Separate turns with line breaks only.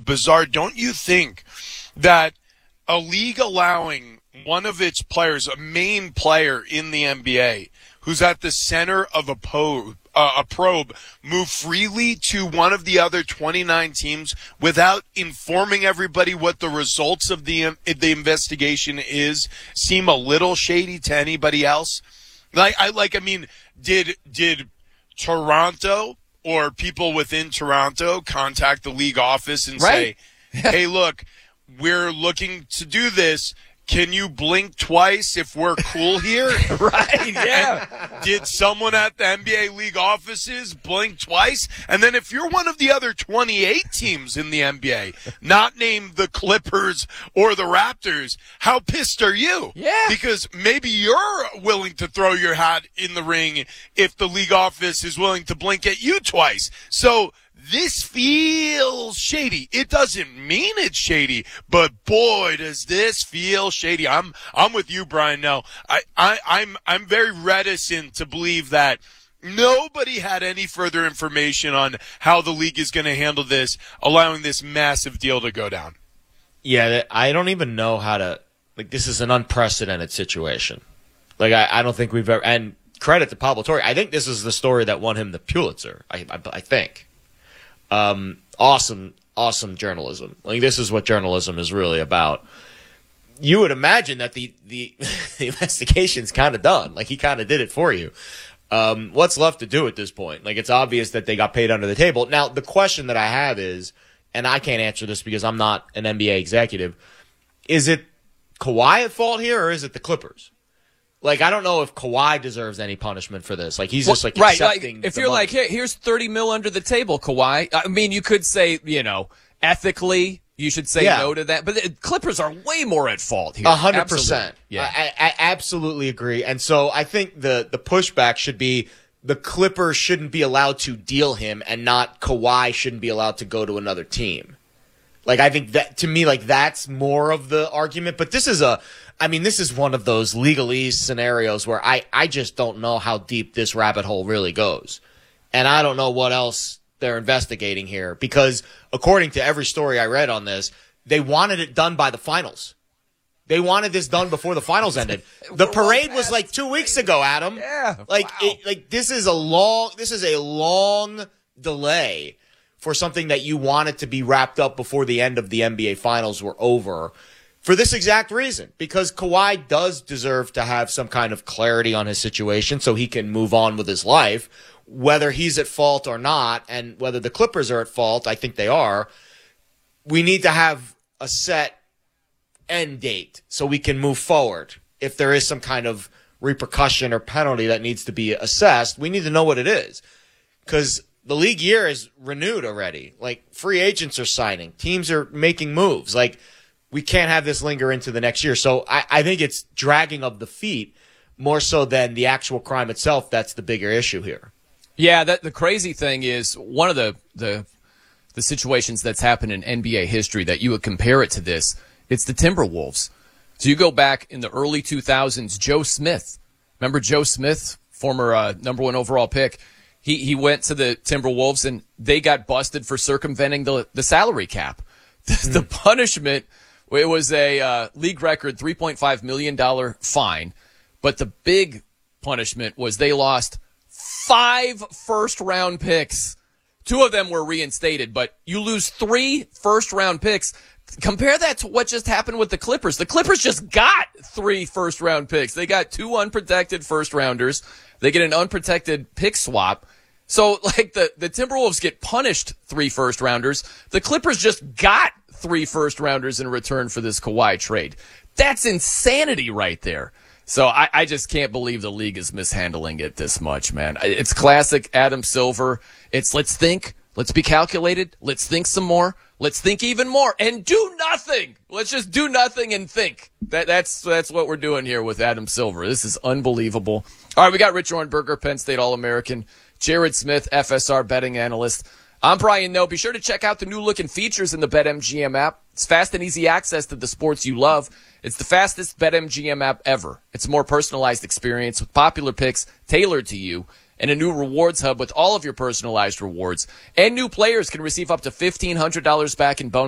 bizarre. Don't you think that a league allowing one of its players, a main player in the NBA, who's at the center of a probe, move freely to one of the other 29 teams without informing everybody what the results of the investigation is, seem a little shady to anybody else? Did Toronto or people within Toronto contact the league office and say, hey, look, we're looking to do this. Can you blink twice if we're cool here?
Right, yeah.
And did someone at the NBA league offices blink twice? And then if you're one of the other 28 teams in the NBA, not named the Clippers or the Raptors, how pissed are you?
Yeah.
Because maybe you're willing to throw your hat in the ring if the league office is willing to blink at you twice. So this feels shady. It doesn't mean it's shady, but boy, does this feel shady. I'm with you, Brian. No, I'm very reticent to believe that nobody had any further information on how the league is going to handle this, allowing this massive deal to go down.
Yeah, I don't even know how to. This is an unprecedented situation. I don't think we've ever. And credit to Pablo Torre. I think this is the story that won him the Pulitzer. I think. Awesome journalism. This is what journalism is really about. You would imagine that the investigation's kind of done. He kind of did it for you. What's left to do at this point? It's obvious that they got paid under the table. Now, the question that I have is, and I can't answer this because I'm not an NBA executive, is it Kawhi at fault here or is it the Clippers? I don't know if Kawhi deserves any punishment for this. He's just accepting.
If you're
money.
hey, here's $30 million under the table, Kawhi. I mean, you could say, ethically, you should say no to that. But the Clippers are way more at fault here.
100%.
Yeah,
I absolutely agree. And so I think the pushback should be the Clippers shouldn't be allowed to deal him, and not Kawhi shouldn't be allowed to go to another team. I think that to me, that's more of the argument. But this is one of those legalese scenarios where I just don't know how deep this rabbit hole really goes. And I don't know what else they're investigating here because according to every story I read on this, they wanted it done by the finals. They wanted this done before the finals ended. The parade was 2 weeks ago, Adam.
Yeah.
This is a long delay for something that you wanted to be wrapped up before the end of the NBA finals were over. For this exact reason, because Kawhi does deserve to have some kind of clarity on his situation so he can move on with his life, whether he's at fault or not, and whether the Clippers are at fault, I think they are. We need to have a set end date so we can move forward. If there is some kind of repercussion or penalty that needs to be assessed, we need to know what it is. Because the league year is renewed already. Free agents are signing. Teams are making moves. We can't have this linger into the next year. So I think it's dragging of the feet more so than the actual crime itself. That's the bigger issue here.
Yeah, the crazy thing is one of the situations that's happened in NBA history that you would compare it to this, it's the Timberwolves. So you go back in the early 2000s, Joe Smith. Remember Joe Smith, former number 1 overall pick? He went to the Timberwolves, and they got busted for circumventing the salary cap. The punishment, it was a league record $3.5 million fine, but the big punishment was they lost 5 first-round picks. 2 of them were reinstated, but you lose 3 first-round picks. Compare that to what just happened with the Clippers. The Clippers just got 3 first-round picks. They got 2 unprotected first-rounders. They get an unprotected pick swap. So, the Timberwolves get punished 3 first-rounders. The Clippers just got 3 first-rounders in return for this Kawhi trade. That's insanity right there. So I just can't believe the league is mishandling it this much, man. It's classic Adam Silver. It's let's think, let's be calculated, let's think some more, let's think even more, and do nothing. Let's just do nothing and think. That's what we're doing here with Adam Silver. This is unbelievable. All right, we got Rich Ohrnberger, Penn State All-American, Jared Smith, FSR betting analyst. I'm Brian Noe. Be sure to check out the new looking features in the BetMGM app. It's fast and easy access to the sports you love. It's the fastest BetMGM app ever. It's a more personalized experience with popular picks tailored to you and a new rewards hub with all of your personalized rewards. And new players can receive up to $1,500 back in bonus